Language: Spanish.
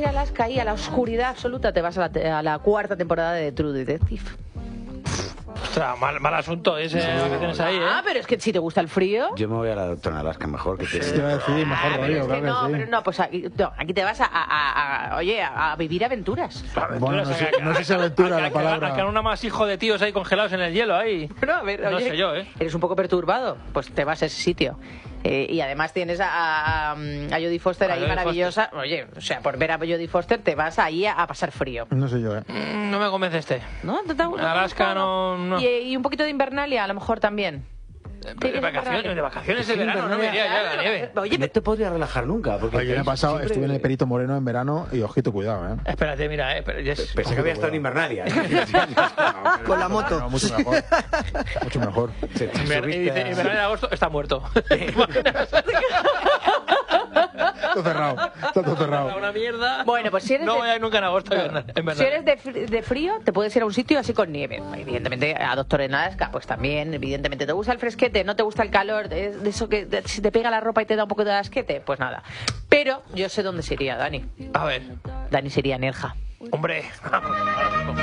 ir a Alaska y a la oscuridad absoluta, te vas a la cuarta temporada de True Detective. Ostras, mal asunto ese que tienes ahí, ¿eh? Ah, pero es que si te gusta el frío... Yo me voy a la doctora Alaska mejor que te... Te iba a decir, mejor rollo, pero es que claro no, que sí. pero no, pues aquí te vas a vivir aventuras. Bueno, no sé si aventura la palabra. Que un amasijo de tíos ahí congelados en el hielo ahí. Bueno, a ver, No oye, sé yo, ¿eh? Eres un poco perturbado, pues te vas a ese sitio. Y además tienes a Jodie Foster ahí maravillosa. Oye, o sea, por ver a Jodie Foster te vas ahí a pasar frío. No sé yo, ¿eh? No me convence este. ¿No? Alaska no. Y un poquito de Invernalia, a lo mejor también. De vacaciones de verano, no me iría ya a la nieve. Oye, No te podría relajar nunca. Porque Oye, me ha pasado, siempre- estuve en el Perito Moreno en verano y ojito, cuidado, ¿eh? Espérate, mira, Pensé que había estado en Invernalia. Con la moto. No, mucho mejor. Mucho mejor. Y dice, en verano de agosto está muerto. Está cerrado. Está todo cerrado. Una mierda. Bueno, pues si eres No de- voy a ir nunca en agosto. Si eres de frío, te puedes ir a un sitio así con nieve. Evidentemente, a Doctor en Alaska, pues también. Evidentemente, ¿te gusta el fresquete? ¿No te gusta el calor? De eso que si te pega la ropa y te da un poco de asquete? Pues nada. Pero yo sé dónde se iría, Dani. A ver. Dani se iría a Nerja. Hombre.